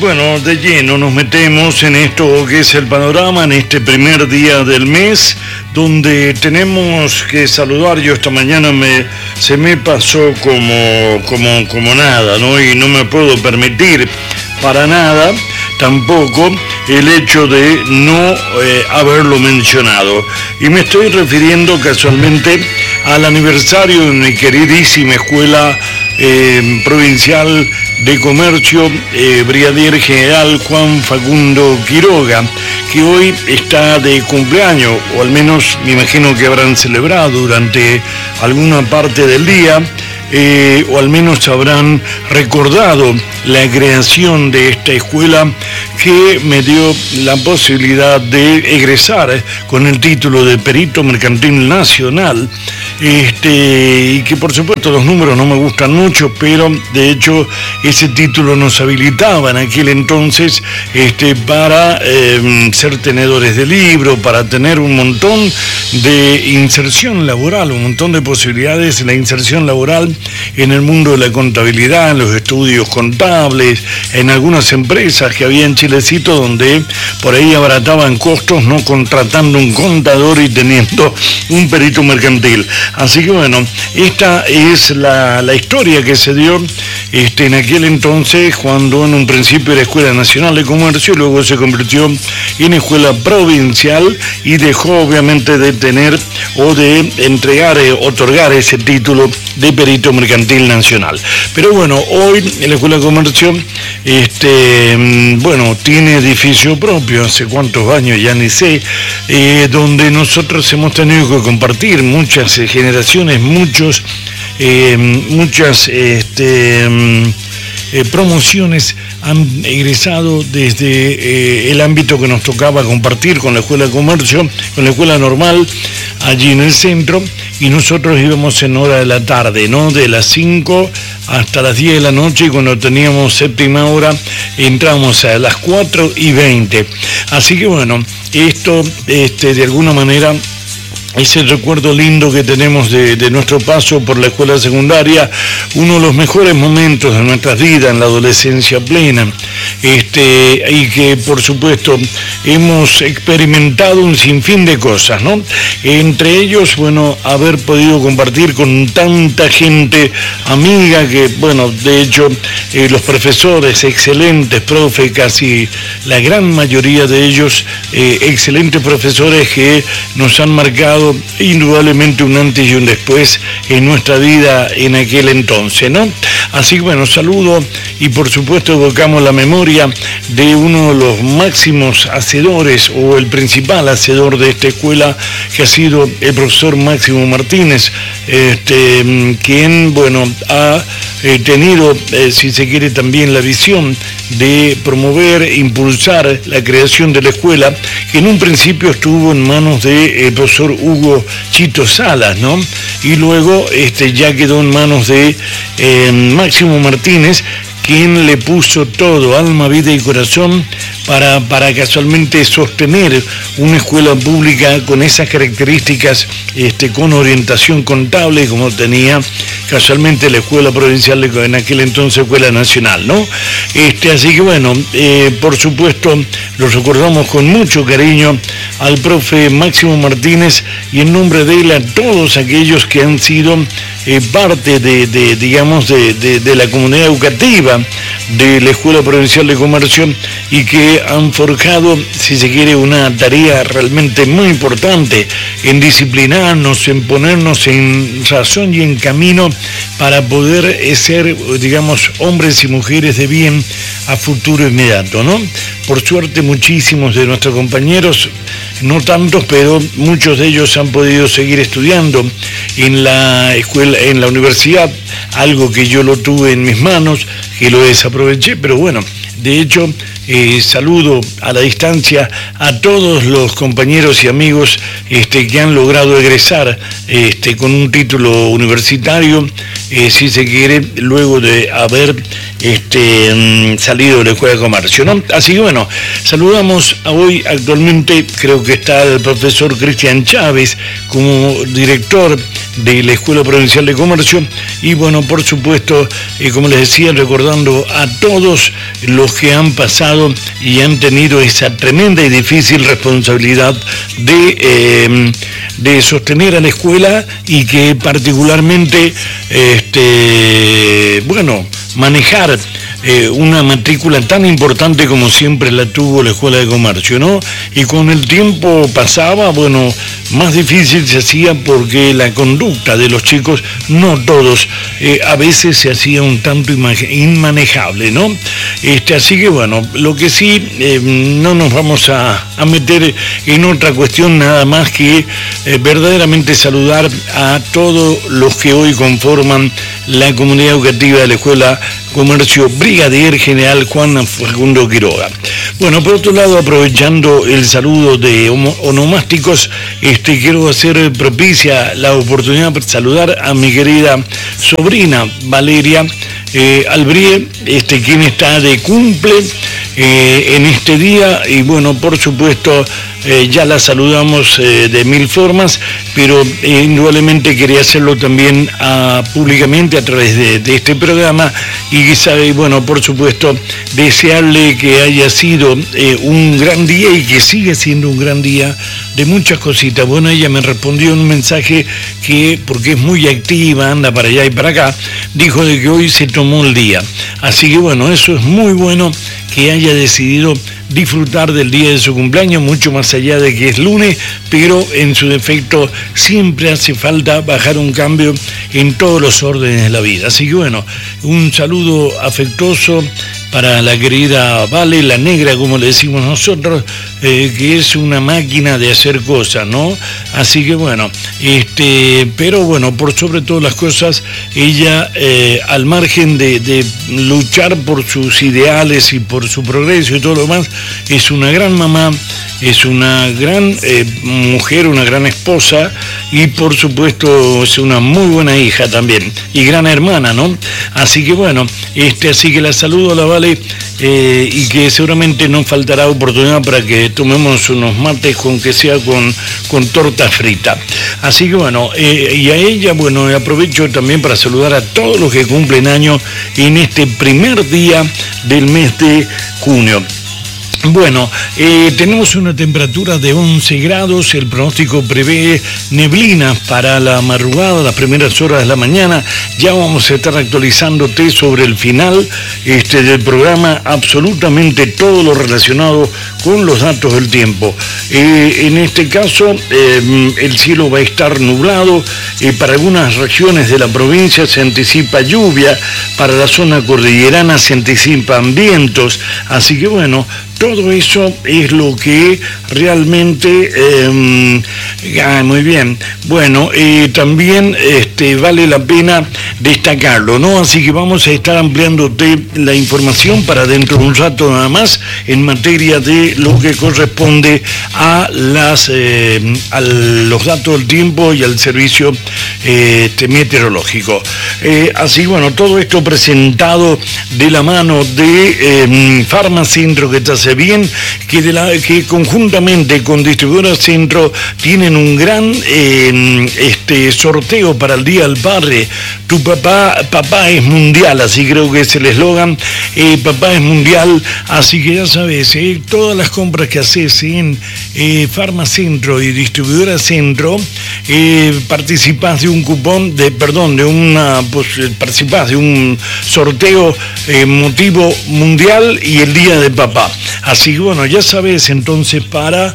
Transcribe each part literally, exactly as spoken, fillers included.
Bueno, de lleno nos metemos en esto que es el panorama en este primer día del mes, donde tenemos que saludar. Yo esta mañana me, se me pasó como, como, como nada, ¿no? Y no me puedo permitir para nada tampoco el hecho de no eh, haberlo mencionado. Y me estoy refiriendo casualmente al aniversario de mi queridísima escuela eh, provincial de comercio, eh, Brigadier General Juan Facundo Quiroga, que hoy está de cumpleaños, o al menos me imagino que habrán celebrado durante alguna parte del día, eh, o al menos habrán recordado la creación de esta escuela que me dio la posibilidad de egresar con el título de Perito Mercantil Nacional, este, y que por supuesto los números no me gustan mucho, pero de hecho ese título nos habilitaba en aquel entonces este, para eh, ser tenedores de libro, para tener un montón de inserción laboral, un montón de posibilidades en la inserción laboral en el mundo de la contabilidad, en los estudios contables, en algunas empresas que había en Chilecito donde por ahí abarataban costos no contratando un contador y teniendo un perito mercantil. Así que bueno, esta es la, la historia que se dio este, en aquel entonces, cuando en un principio era Escuela Nacional de Comercio, luego se convirtió en escuela provincial y dejó obviamente de tener o de entregar, eh, otorgar ese título de Perito Mercantil Nacional. Pero bueno, hoy en la Escuela de Comercio, este, bueno, tiene edificio propio, hace cuántos años ya ni sé, eh, donde nosotros hemos tenido que compartir muchas eh, generaciones, muchos, eh, muchas, este, eh, promociones han egresado desde eh, el ámbito que nos tocaba compartir con la Escuela de Comercio, con la Escuela Normal, allí en el centro, y nosotros íbamos en hora de la tarde, ¿no? De las cinco hasta las diez de la noche, y cuando teníamos séptima hora entramos a las cuatro y veinte. Así que bueno, esto este, de alguna manera es el recuerdo lindo que tenemos de, de nuestro paso por la escuela secundaria, uno de los mejores momentos de nuestras vidas en la adolescencia plena, este, y que por supuesto hemos experimentado un sinfín de cosas, ¿no? Entre ellos, bueno, haber podido compartir con tanta gente amiga que, bueno, de hecho, eh, los profesores, excelentes profes, casi la gran mayoría de ellos, eh, excelentes profesores que nos han marcado indudablemente un antes y un después en nuestra vida en aquel entonces, ¿no? Así que bueno, saludo y por supuesto evocamos la memoria de uno de los máximos hacedores o el principal hacedor de esta escuela, que ha sido el profesor Máximo Martínez, este, quien, bueno, ha eh, tenido, eh, si se quiere, también la visión de promover e impulsar la creación de la escuela, que en un principio estuvo en manos del de, profesor Hugo Chito Salas, ¿no? Y luego este, ya quedó en manos de eh, Máximo Martínez, quien le puso todo, alma, vida y corazón, para, para casualmente sostener una escuela pública con esas características, este, con orientación contable, como tenía casualmente la escuela provincial, de, en aquel entonces Escuela Nacional, ¿no? Este, así que bueno, eh, por supuesto, lo recordamos con mucho cariño al profe Máximo Martínez, y en nombre de él a todos aquellos que han sido eh, parte de, de digamos, de, de, de la comunidad educativa de la Escuela Provincial de Comercio, y que han forjado, si se quiere, una tarea realmente muy importante en disciplinarnos, en ponernos en razón y en camino para poder ser, digamos, hombres y mujeres de bien a futuro inmediato, ¿no? Por suerte, muchísimos de nuestros compañeros, no tantos, pero muchos de ellos han podido seguir estudiando en la escuela, en la universidad, algo que yo lo tuve en mis manos, que lo desaproveché, pero bueno, de hecho, eh, saludo a la distancia a todos los compañeros y amigos este, que han logrado egresar este, con un título universitario eh, si se quiere, luego de haber este, salido de la Escuela de Comercio, ¿no? Así que bueno, saludamos a hoy actualmente, creo que está el profesor Cristian Chávez como director de la Escuela Provincial de Comercio, y bueno, por supuesto, eh, como les decía, recordando a todos los que han pasado y han tenido esa tremenda y difícil responsabilidad de, eh, de sostener a la escuela, y que particularmente, este, bueno, manejar eh, una matrícula tan importante como siempre la tuvo la Escuela de Comercio, ¿no? Y con el tiempo pasaba, bueno, más difícil se hacía porque la conducta de los chicos, no todos, eh, a veces se hacía un tanto inmanejable, ¿no? Este, así que bueno, lo que sí, eh, no nos vamos a, a meter en otra cuestión nada más que eh, verdaderamente saludar a todos los que hoy conforman la comunidad educativa de la Escuela Comercio Brigadier General Juan Facundo Quiroga. Bueno, por otro lado, aprovechando el saludo de onomásticos, este, quiero hacer propicia la oportunidad de saludar a mi querida sobrina Valeria eh, Albrie, este, quien está de cumple eh, en este día, y bueno, por supuesto, Eh, ya la saludamos eh, de mil formas, pero eh, indudablemente quería hacerlo también a, públicamente a través de, de este programa, y quizá, bueno, por supuesto, desearle que haya sido eh, un gran día, y que sigue siendo un gran día de muchas cositas. Bueno, ella me respondió en un mensaje que, porque es muy activa, anda para allá y para acá, dijo de que hoy se tomó el día. Así que bueno, eso es muy bueno, que haya decidido disfrutar del día de su cumpleaños, mucho más allá de que es lunes, pero en su defecto siempre hace falta bajar un cambio en todos los órdenes de la vida. Así que bueno, un saludo afectuoso para la querida Vale, la negra, como le decimos nosotros, eh, que es una máquina de hacer cosas, ¿no? Así que bueno, este, pero bueno, por sobre todas las cosas, ella, eh, al margen de, de luchar por sus ideales y por su progreso y todo lo demás, es una gran mamá, es una gran eh, mujer, una gran esposa, y por supuesto es una muy buena hija también, y gran hermana, ¿no? Así que bueno, este, así que la saludo a la Vale, eh, y que seguramente no faltará oportunidad para que tomemos unos mates, con que sea con, con torta frita. Así que bueno, eh, y a ella, bueno, aprovecho también para saludar a todos los que cumplen años en este primer día del mes de junio. Bueno, eh, tenemos una temperatura de once grados, el pronóstico prevé neblina para la madrugada, las primeras horas de la mañana. Ya vamos a estar actualizándote sobre el final este, del programa, absolutamente todo lo relacionado con los datos del tiempo. Eh, en este caso, eh, el cielo va a estar nublado, eh, para algunas regiones de la provincia se anticipa lluvia, para la zona cordillerana se anticipan vientos, así que bueno, todo eso es lo que realmente, eh, ah, muy bien, bueno, eh, también este, vale la pena destacarlo, ¿no? Así que vamos a estar ampliándote la información para dentro de un rato nada más, en materia de lo que corresponde a, las, eh, a los datos del tiempo y al servicio eh, este, meteorológico. Eh, así, bueno, todo esto presentado de la mano de eh, Farmacentro, que te hace bien, que, de la, que conjuntamente con Distribuidora Centro tienen un gran eh, este, sorteo para el Día del Padre. Tu papá, papá es mundial, así creo que es el eslogan, eh, papá es mundial, así que ya sabes, eh, todas las compras que haces en eh, Farmacentro y Distribuidora Centro, eh, participás de un cupón, de perdón, de una, pues, participás de un sorteo eh, motivo mundial y el Día de Papá. Así que bueno, ya sabes, entonces para,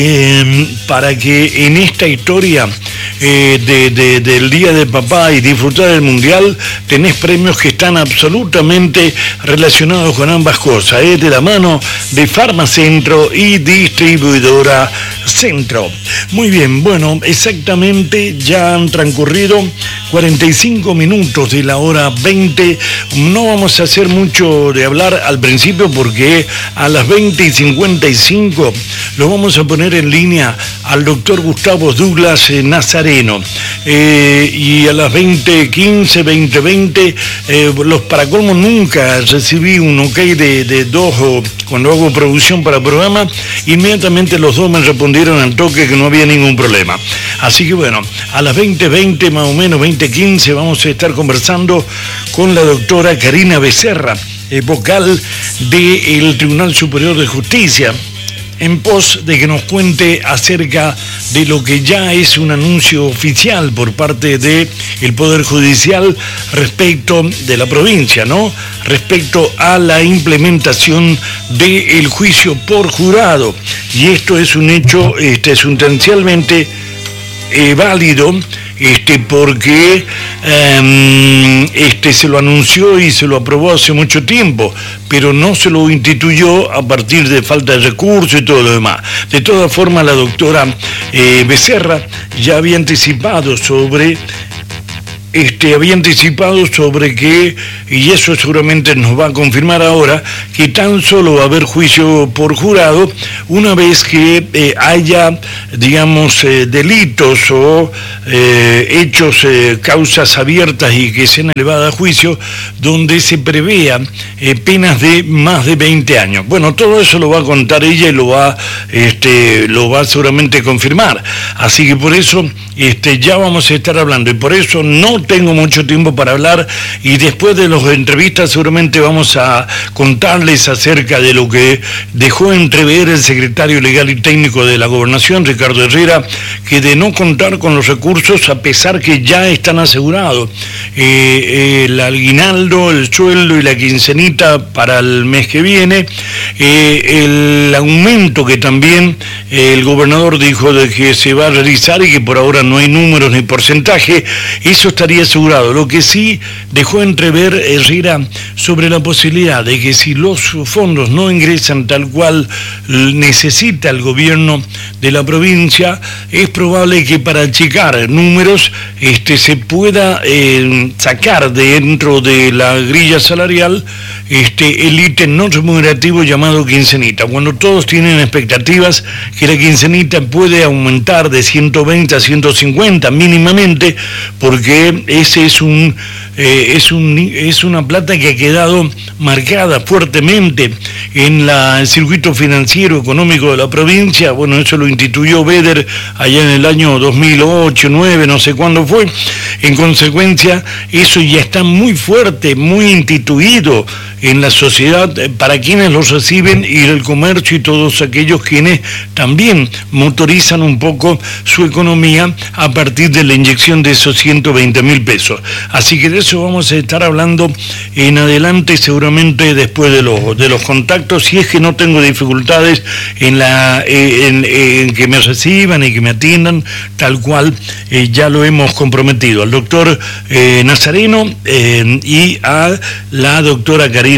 eh, para que en esta historia eh, de, de, del Día de Papá y disfrutar del Mundial, tenés premios que están absolutamente relacionados con ambas cosas, ¿eh? De la mano de Farmacentro y Distribuidora Centro. Muy bien, bueno, exactamente ya han transcurrido cuarenta y cinco minutos de la hora veinte. No vamos a hacer mucho de hablar al principio porque a las veinte veinte y cincuenta y cinco lo vamos a poner en línea al doctor Gustavo Douglas eh, Nazareno. Eh, y a las veinte quince, veinte veinte, eh, los para colmo nunca recibí un ok de, de dos, o cuando hago producción para programa, inmediatamente los dos me respondieron al toque que no había ningún problema. Así que bueno, a las veinte veinte, más o menos veinte quince, vamos a estar conversando con la doctora Karina Becerra, eh, vocal del Tribunal Superior de Justicia, en pos de que nos cuente acerca de lo que ya es un anuncio oficial por parte del Poder Judicial respecto de la provincia, ¿no? Respecto a la implementación del juicio por jurado. Y esto es un hecho este, sustancialmente eh, válido, este, porque um, este, se lo anunció y se lo aprobó hace mucho tiempo, pero no se lo instituyó a partir de falta de recursos y todo lo demás. De todas formas, la doctora eh, Becerra ya había anticipado sobre... Este, había anticipado sobre que, y eso seguramente nos va a confirmar ahora, que tan solo va a haber juicio por jurado una vez que eh, haya, digamos, eh, delitos o eh, hechos, eh, causas abiertas y que sean elevadas a juicio, donde se prevea eh, penas de más de veinte años. Bueno, todo eso lo va a contar ella y lo va, este, lo va seguramente a confirmar. Así que por eso este, ya vamos a estar hablando, y por eso no tengo mucho tiempo para hablar, y después de las entrevistas seguramente vamos a contarles acerca de lo que dejó entrever el secretario legal y técnico de la Gobernación, Ricardo Herrera, que de no contar con los recursos, a pesar que ya están asegurados eh, el aguinaldo, el sueldo y la quincenita para el mes que viene, eh, el aumento que también eh, el gobernador dijo de que se va a realizar y que por ahora no hay números ni porcentaje, eso estaría asegurado. Lo que sí dejó entrever Herrera sobre la posibilidad de que si los fondos no ingresan tal cual necesita el gobierno de la provincia, es probable que para achicar números este, se pueda eh, sacar dentro de la grilla salarial este, el ítem no remunerativo llamado quincenita. Cuando todos tienen expectativas que la quincenita puede aumentar de ciento veinte a ciento cincuenta mínimamente, porque ese es un, eh, es un es una plata que ha quedado marcada fuertemente en la, el circuito financiero económico de la provincia. Bueno, eso lo instituyó Beder allá en el año dos mil ocho, nueve, no sé cuándo fue. En consecuencia, eso ya está muy fuerte, muy instituido en la sociedad para quienes los reciben, y el comercio y todos aquellos quienes también motorizan un poco su economía a partir de la inyección de esos ciento veinte mil pesos. Así que de eso vamos a estar hablando en adelante, seguramente después de los, de los contactos, si es que no tengo dificultades en, la, en, en que me reciban y que me atiendan, tal cual eh, ya lo hemos comprometido al doctor eh, Nazareno eh, y a la doctora Karina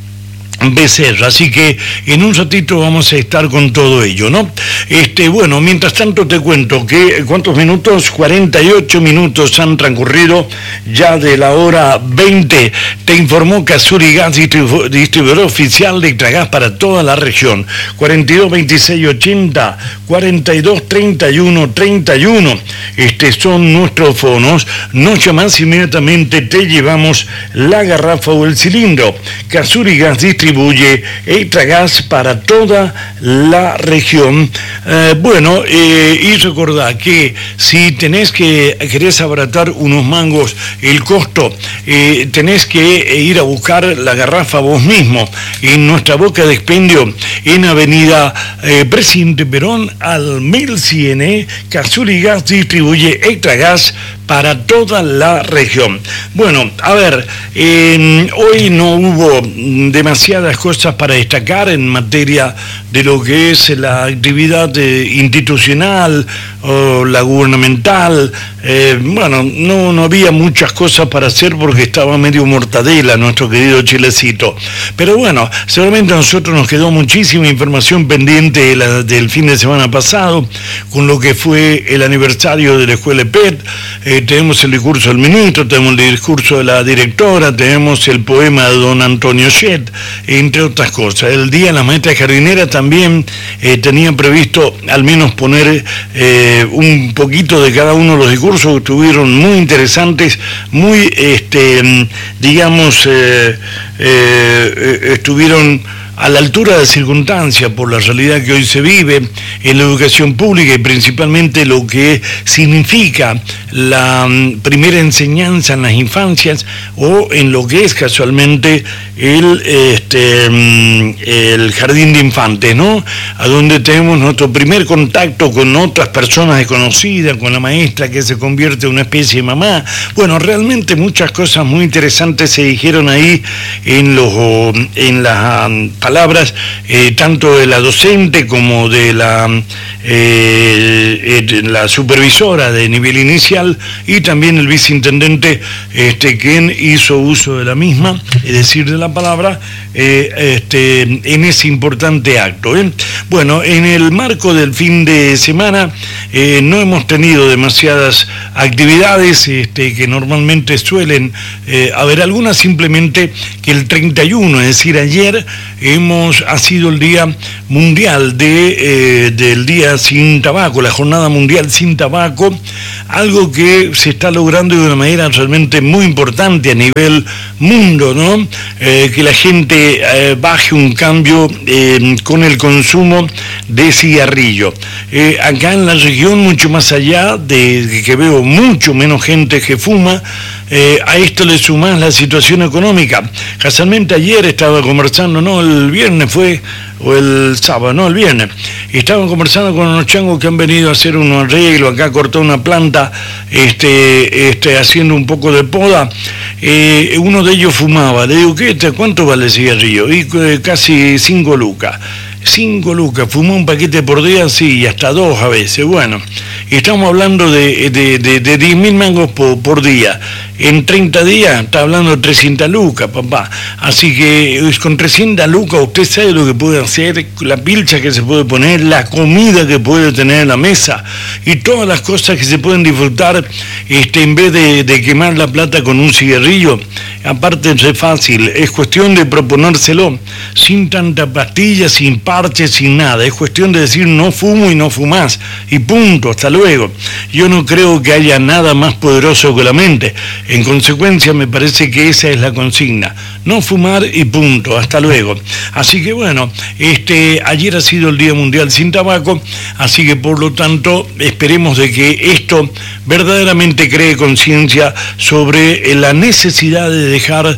Becerra. Así que en un ratito vamos a estar con todo ello, ¿no? Este, bueno, mientras tanto te cuento que, ¿cuántos minutos? cuarenta y ocho minutos han transcurrido ya de la hora veinte. Te informó Casuri Gas, distribu distribuidor oficial de Extragas para toda la región. cuarenta y dos veintiséis ochenta, cuarenta y dos treinta y uno treinta y uno. Este son nuestros fonos. Nos llamás inmediatamente, te llevamos la garrafa o el cilindro. Casuri Gas distribuye Extragas para toda la región. Eh, bueno, eh, y recordá que si tenés que, querés abaratar unos mangos el costo, eh, tenés que ir a buscar la garrafa vos mismo en nuestra boca de expendio en Avenida eh, Presidente Perón al mil cien. Eh, Casuri Gas distribuye Extragas para toda la región. Bueno, a ver, eh, hoy no hubo demasiadas cosas para destacar en materia de lo que es la actividad eh, institucional o la gubernamental. Eh, bueno, no, no había muchas cosas para hacer porque estaba medio mortadela nuestro querido Chilecito. Pero bueno, seguramente a nosotros nos quedó muchísima información pendiente de la, del fin de semana pasado, con lo que fue el aniversario de la Escuela P E T. Eh, tenemos el discurso del ministro, tenemos el discurso de la directora, tenemos el poema de don Antonio Shet, entre otras cosas. El Día de la Maestra Jardinera también eh, tenía previsto al menos poner eh, un poquito de cada uno de los discursos que estuvieron muy interesantes, muy, este, digamos, eh, eh, estuvieron a la altura de circunstancia por la realidad que hoy se vive en la educación pública y principalmente lo que significa la primera enseñanza en las infancias o en lo que es casualmente el, este, el jardín de infantes, ¿no? A donde tenemos nuestro primer contacto con otras personas desconocidas, con la maestra que se convierte en una especie de mamá. Bueno, realmente muchas cosas muy interesantes se dijeron ahí en, los, en las palabras, eh, tanto de la docente como de la, eh, eh, la supervisora de nivel inicial y también el viceintendente, este, quien hizo uso de la misma, es decir, de la palabra, eh, este, en ese importante acto. ¿eh? Bueno, en el marco del fin de semana eh, no hemos tenido demasiadas actividades este, que normalmente suelen eh, haber algunas, simplemente que el treinta y uno, es decir, ayer, hemos ha sido el Día Mundial de, eh, del Día Sin Tabaco, la Jornada Mundial Sin Tabaco, algo que se está logrando de una manera realmente muy importante a nivel mundo, ¿no? Eh, que la gente eh, baje un cambio eh, con el consumo de cigarrillo. Eh, acá en la región, mucho más allá de que veo mucho menos gente que fuma, Eh, a esto le sumás la situación económica. Casualmente ayer estaba conversando, no, el viernes fue, o el sábado, no, el viernes, estaban conversando con unos changos que han venido a hacer unos arreglos, acá cortó una planta, este, este, haciendo un poco de poda. Eh, uno de ellos fumaba, le digo, ¿qué? ¿Cuánto vale el cigarrillo? Y eh, casi cinco lucas. Cinco lucas, fumó un paquete por día, sí, y hasta dos a veces. Bueno, estamos hablando de, de, de, de diez mil mangos por, por día. En treinta días está hablando de trescientas lucas, papá. Así que con trescientas lucas usted sabe lo que puede hacer, la pilcha que se puede poner, la comida que puede tener en la mesa y todas las cosas que se pueden disfrutar este, en vez de, de quemar la plata con un cigarrillo. Aparte es fácil, es cuestión de proponérselo, sin tanta pastilla, sin parches, sin nada. Es cuestión de decir no fumo y no fumás, y punto, hasta luego. Yo no creo que haya nada más poderoso que la mente. En consecuencia, me parece que esa es la consigna. No fumar y punto, hasta luego. Así que bueno, este, ayer ha sido el Día Mundial Sin Tabaco, así que por lo tanto esperemos de que esto verdaderamente cree conciencia sobre la necesidad de dejar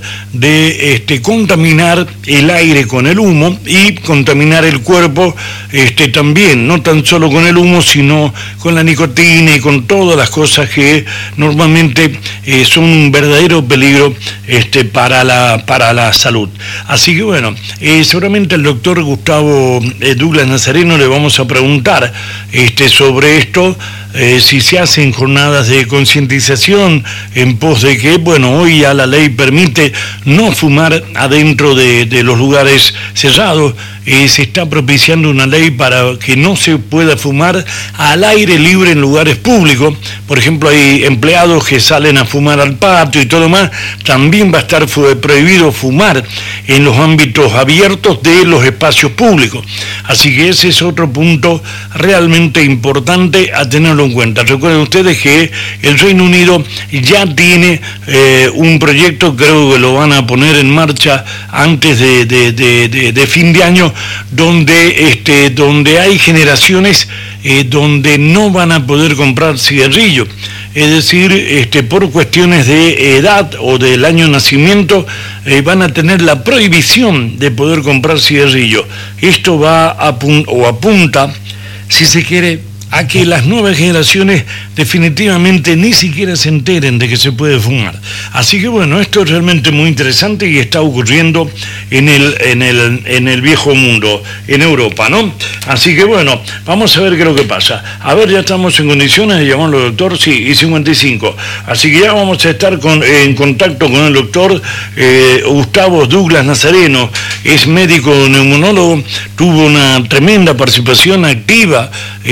de este, contaminar el aire con el humo y contaminar el cuerpo este, también, no tan solo con el humo, sino con la nicotina y con todas las cosas que normalmente eh, son un verdadero peligro este, para, la, para la salud. Así que bueno, eh, seguramente al doctor Gustavo eh, Douglas Nazareno le vamos a preguntar este, sobre esto, eh, si se hacen jornadas de concientización en pos de que, bueno, hoy ya la ley permite no fumar adentro de, de los lugares cerrados. Eh, se está propiciando una ley para que no se pueda fumar al aire libre en lugares públicos. Por ejemplo, hay empleados que salen a fumar al patio y todo más. También va a estar prohibido fumar en los ámbitos abiertos de los espacios públicos. Así que ese es otro punto realmente importante a tenerlo en cuenta. Recuerden ustedes que el Reino Unido ya tiene eh, un proyecto, creo que lo van a poner en marcha antes de, de, de, de, de fin de año, donde, este, donde hay generaciones eh, donde no van a poder comprar cigarrillos. Es decir, este, por cuestiones de edad o del año de nacimiento, eh, van a tener la prohibición de poder comprar cigarrillos. Esto va a o apunta, si se quiere, a que las nuevas generaciones definitivamente ni siquiera se enteren de que se puede fumar. Así que bueno, esto es realmente muy interesante y está ocurriendo en el, en el, en el viejo mundo, en Europa, ¿no? Así que bueno, vamos a ver qué es lo que pasa. A ver, ya estamos en condiciones de llamarlo doctor, sí, y cincuenta y cinco. Así que ya vamos a estar con, en contacto con el doctor eh, Gustavo Douglas Nazareno, es médico neumonólogo, tuvo una tremenda participación activa, eh, tarea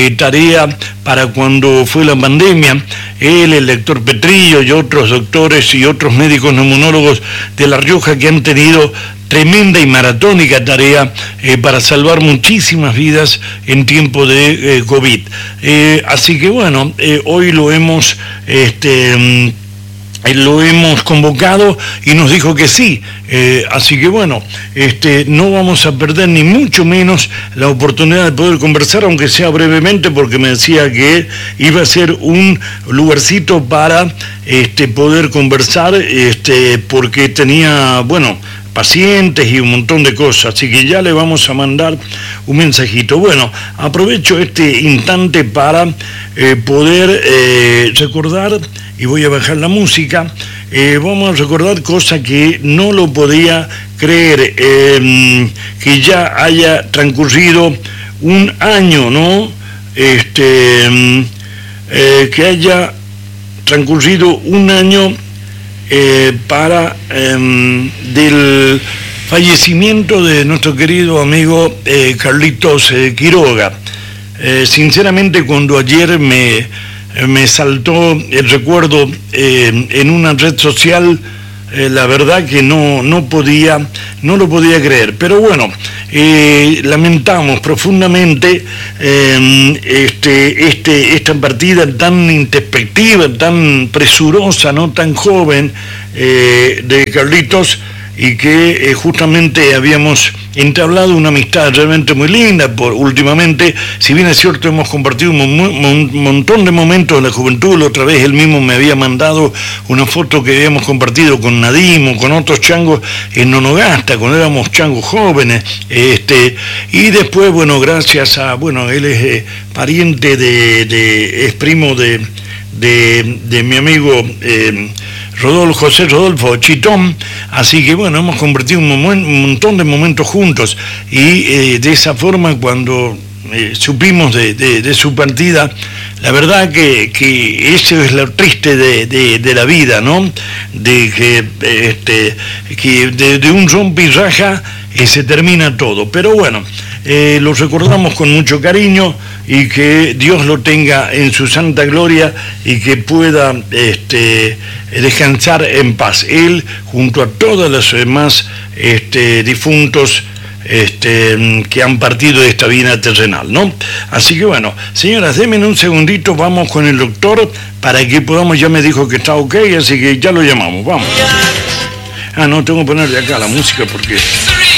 tarea para cuando fue la pandemia. Él, el doctor Petrillo y otros doctores y otros médicos neumonólogos de La Rioja que han tenido tremenda y maratónica tarea eh, para salvar muchísimas vidas en tiempo de eh, COVID. Eh, así que bueno, eh, hoy lo hemos... Este, lo hemos convocado y nos dijo que sí, eh, así que bueno, este, no vamos a perder ni mucho menos la oportunidad de poder conversar, aunque sea brevemente, porque me decía que iba a ser un lugarcito para este, poder conversar, este, porque tenía, bueno, pacientes y un montón de cosas, así que ya le vamos a mandar un mensajito. Bueno, aprovecho este instante para eh, poder eh, recordar, y voy a bajar la música, eh, vamos a recordar cosas que no lo podía creer, eh, que ya haya transcurrido un año, ¿no? Este, eh, que haya transcurrido un año Eh, para eh, del fallecimiento de nuestro querido amigo eh, Carlitos eh, Quiroga. Eh, sinceramente, cuando ayer me, me saltó el recuerdo eh, en una red social, eh, la verdad que no, no podía, no lo podía creer. Pero bueno, eh, lamentamos profundamente eh, este, este, esta partida tan introspectiva, tan presurosa, no tan joven eh, de Carlitos, y que eh, justamente habíamos entablado una amistad realmente muy linda por, últimamente. Si bien es cierto, hemos compartido un, mon, un montón de momentos de la juventud. La otra vez él mismo me había mandado una foto que habíamos compartido con Nadimo, con otros changos en Nonogasta, cuando éramos changos jóvenes, este, y después, bueno, gracias a, bueno, él es eh, pariente de, de, es primo de, de, de mi amigo eh, Rodolfo, José Rodolfo Chitón, así que bueno, hemos compartido un, momen, un montón de momentos juntos, y eh, de esa forma, cuando eh, supimos de, de, de su partida, la verdad que, que eso es lo triste de, de, de la vida, ¿no? De que, este, que de, de un rompe y raja eh, se termina todo, pero bueno, eh, lo recordamos con mucho cariño, y que Dios lo tenga en su santa gloria y que pueda este, descansar en paz, él junto a todos los demás este, difuntos este, que han partido de esta vida terrenal, ¿no? Así que bueno, señoras, denme un segundito, vamos con el doctor para que podamos, ya me dijo que está ok, así que ya lo llamamos, vamos. Ah, no, tengo que ponerle acá la música porque...